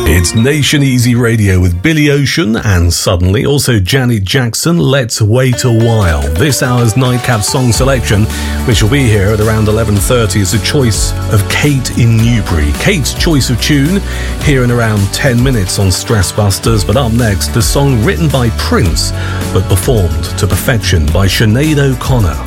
It's Nation Easy Radio with Billy Ocean and Suddenly. Also Janet Jackson, Let's Wait a While. This hour's nightcap song selection, which will be here at around 11:30, is a choice of Kate in Newbury. Kate's choice of tune here in around 10 minutes on Stress Busters. But up next, the song written by Prince, but performed to perfection by Sinead O'Connor.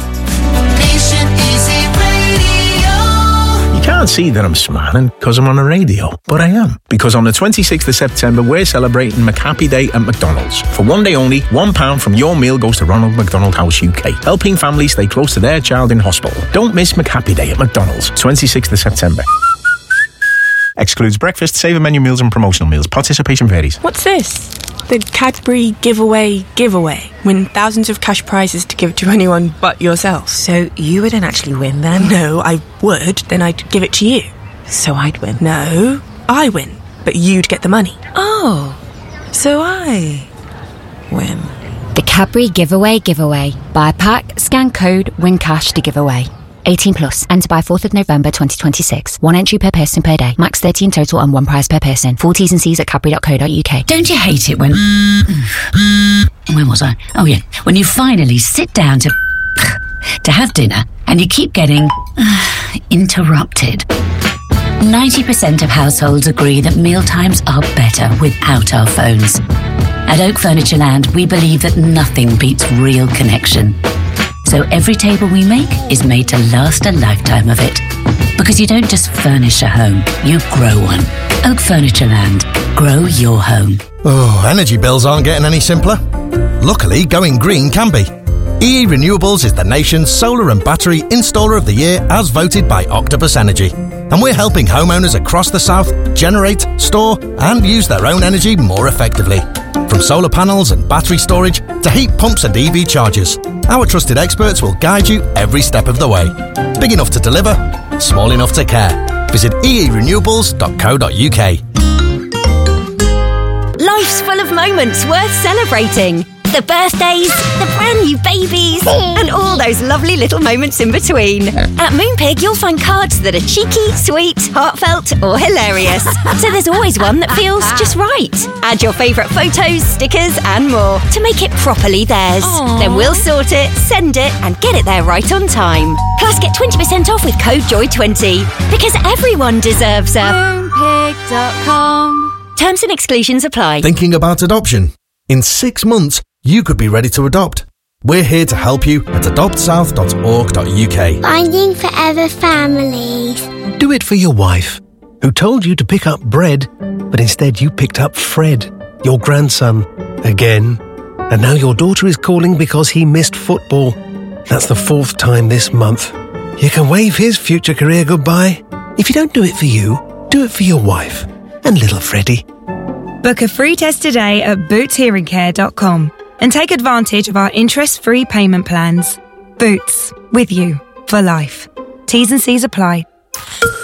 You can't see that I'm smiling because I'm on a radio, but I am. Because on the 26th of September, we're celebrating McHappy Day at McDonald's. For one day only, £1 from your meal goes to Ronald McDonald House UK, helping families stay close to their child in hospital. Don't miss McHappy Day at McDonald's, 26th of September. Excludes breakfast, saver menu meals and promotional meals. Participation varies. What's this? The Cadbury giveaway. Win thousands of cash prizes to give to anyone but yourself. So you wouldn't actually win then? No, I would. Then I'd give it to you. So I'd win? No, I win. But you'd get the money. Oh, so I win. The Cadbury giveaway. Buy a pack, scan code, win cash to give away. 18 plus. Enter by 4th of November 2026. One entry per person per day. Max 30 in total and one prize per person. Full T's and C's at cadbury.co.uk. Don't you hate it when... Where was I? Oh yeah. When you finally sit down to have dinner and you keep getting interrupted. 90% of households agree that mealtimes are better without our phones. At Oak Furniture Land, we believe that nothing beats real connection. So every table we make is made to last a lifetime of it. Because you don't just furnish a home, you grow one. Oak Furniture Land. Grow your home. Oh, energy bills aren't getting any simpler. Luckily, going green can be. EE Renewables is the nation's solar and battery installer of the year as voted by Octopus Energy. And we're helping homeowners across the south generate, store and use their own energy more effectively. From solar panels and battery storage to heat pumps and EV chargers, our trusted experts will guide you every step of the way. Big enough to deliver, small enough to care. Visit eerenewables.co.uk. Life's full of moments worth celebrating. The birthdays, the brand new babies, and all those lovely little moments in between. At Moonpig, you'll find cards that are cheeky, sweet, heartfelt, or hilarious. So there's always one that feels just right. Add your favourite photos, stickers, and more to make it properly theirs. Aww. Then we'll sort it, send it, and get it there right on time. Plus, get 20% off with code JOY20. Because everyone deserves a Moonpig.com. Terms and exclusions apply. Thinking about adoption? In 6 months, you could be ready to adopt. We're here to help you at adoptsouth.org.uk. Finding forever families. Do it for your wife, who told you to pick up bread, but instead you picked up Fred, your grandson, again. And now your daughter is calling because he missed football. That's the 4th time this month. You can wave his future career goodbye. If you don't do it for you, do it for your wife and little Freddie. Book a free test today at bootshearingcare.com and take advantage of our interest-free payment plans. Boots, with you for life. T's and C's apply.